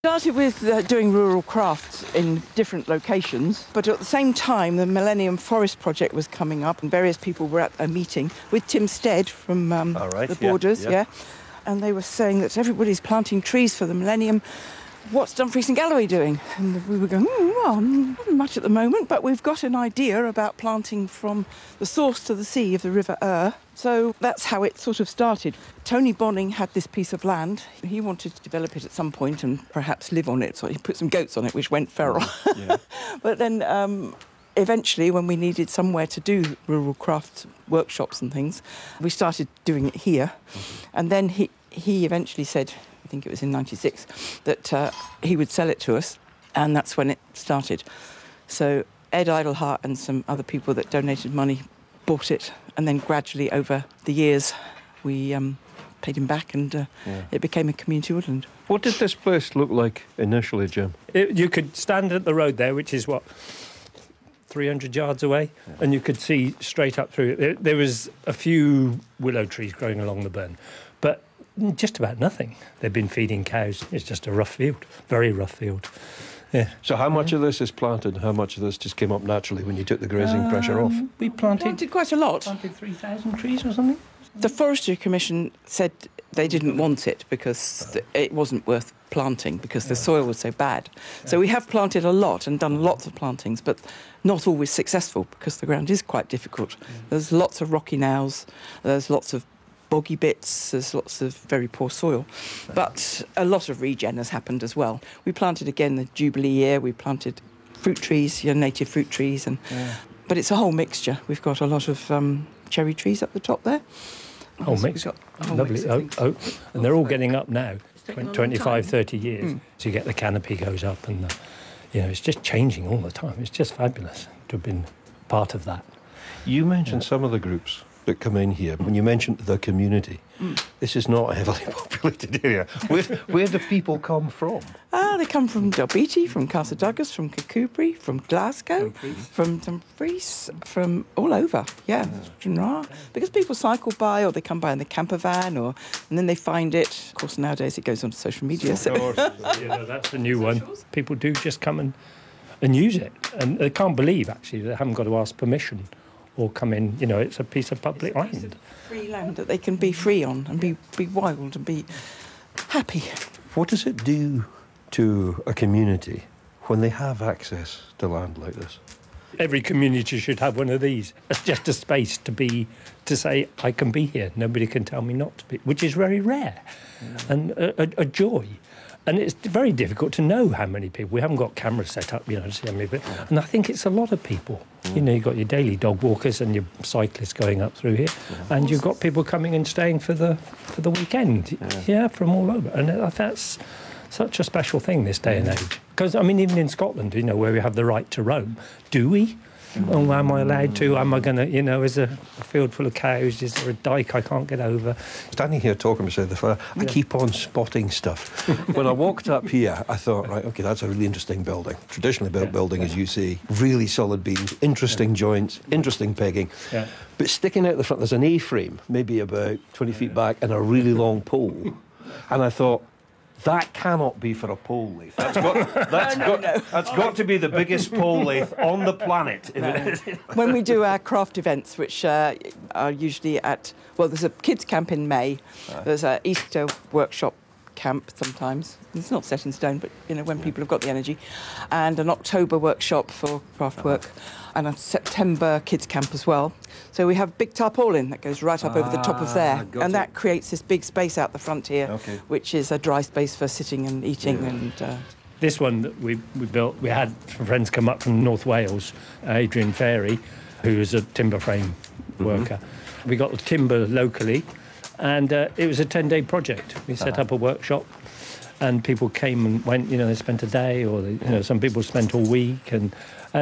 Started with doing rural crafts in different locations, but at the same time the Millennium Forest Project was coming up and various people were at a meeting with Tim Stead from the Borders, and they were saying that everybody's planting trees for the Millennium. What's Dumfries and Galloway doing? And we were going, well, not much at the moment, but we've got an idea about planting from the source to the sea of the River Ur. So that's how it sort of started. Tony Bonning had this piece of land. He wanted to develop it at some point and perhaps live on it. So he put some goats on it, which went feral. Yeah. But then eventually, when we needed somewhere to do rural crafts workshops and things, we started doing it here. Mm-hmm. And then he eventually said, I think it was in 96, that he would sell it to us, and that's when it started. So Ed Idleheart and some other people that donated money bought it, and then gradually over the years we paid him back, and it became a community woodland. What did this place look like initially, Jim? You could stand at the road there, which is 300 yards away, and you could see straight up through it. There was a few willow trees growing along the burn, but just about nothing. They've been feeding cows. It's just a rough field, very rough field. Yeah. So how much of this is planted? How much of this just came up naturally when you took the grazing pressure off? We planted quite a lot. Planted 3,000 trees or something. The Forestry Commission said they didn't want it because it wasn't worth planting because the soil was so bad. So we have planted a lot and done lots of plantings, but not always successful because the ground is quite difficult. There's lots of rocky knolls, there's lots of boggy bits, there's lots of very poor soil. But a lot of regen has happened as well. We planted again the Jubilee year, we planted fruit trees, native fruit trees, but it's a whole mixture. We've got a lot of cherry trees up the top there. Whole mix. Lovely oak. And they're all getting up now, 25, 30 years. So you get the canopy goes up and, it's just changing all the time. It's just fabulous to have been part of that. You mentioned some of the groups that come in here. When you mentioned the community, this is not a heavily populated area. Where do people come from? They come from Dalbeattie, from Castle Douglas, from Kirkcudbright, from Glasgow, from Dumfries, from all over, Stranraer. Because people cycle by or they come by in the camper van and then they find it. Of course, nowadays it goes onto social media. So. That's the new one. People do just come and use it. And they can't believe, actually, they haven't got to ask permission or come in, it's a piece of public land. Free land that they can be free on and be wild and be happy. What does it do to a community when they have access to land like this? Every community should have one of these. It's just a space to say, I can be here. Nobody can tell me not to be, which is very rare and a joy. And it's very difficult to know how many people. We haven't got cameras set up, to see how many people. And I think it's a lot of people. You've got your daily dog walkers and your cyclists going up through here. And you've got people coming and staying for the weekend. From all over. And that's such a special thing this day and age. Because, even in Scotland, where we have the right to roam, do we? Oh, am I allowed to? Am I going to, is a field full of cows? Is there a dike I can't get over? Standing here talking beside the fire, I keep on spotting stuff. When I walked up here, I thought, right, OK, that's a really interesting building. Traditionally built building, as you see. Really solid beams, interesting joints, interesting pegging. Yeah. But sticking out the front, there's an A-frame, maybe about 20 feet back, and a really long pole. And I thought, that cannot be for a pole lathe. That's got to be the biggest pole lathe on the planet. When we do our craft events, which are usually there's a kids' camp in May. There's an Easter workshop camp sometimes. It's not set in stone, but, when people have got the energy. And an October workshop for craft work. And a September kids' camp as well. So we have big tarpaulin that goes right up over the top of there. And that creates this big space out the front here, which is a dry space for sitting and eating. And This one that we built, we had some friends come up from North Wales, Adrian Ferry, who is a timber frame worker. We got the timber locally, and it was a 10-day project. We set up a workshop, and people came and went, they spent a day, or some people spent all week. And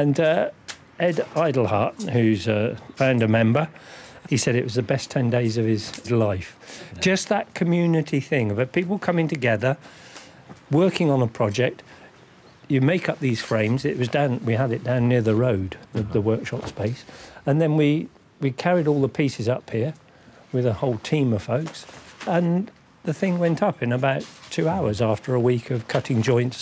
Ed Idleheart, who's a founder member, he said it was the best 10 days of his life. Yeah. Just that community thing of people coming together, working on a project. You make up these frames. We had it down near the road, the workshop space. And then we carried all the pieces up here with a whole team of folks. And The thing went up in about 2 hours after a week of cutting joints